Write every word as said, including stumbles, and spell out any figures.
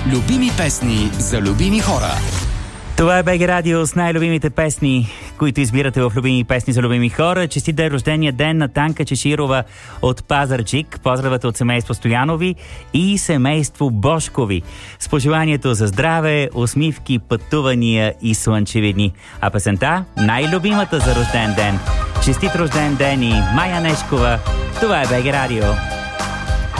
Любими песни за любими хора. Това е БГ Радио с най-любимите песни, които избирате в любими песни за любими хора. Честит да е рождения ден на Танка Чеширова от Пазарджик. Поздравата от семейство Стоянови и семейство Бошкови. С пожеланието за здраве, усмивки, пътувания и слънчеви. А песента най-любимата за рожден ден. Честит рожден ден и Майя Нешкова. Това е БГ Радио.